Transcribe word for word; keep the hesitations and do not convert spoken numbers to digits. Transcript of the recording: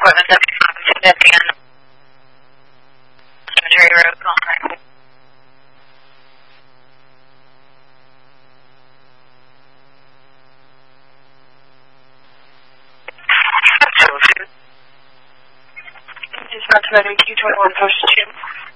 equipment that we found at the end of Cemetery Road. Call. Dispatch Q twenty-one, post two.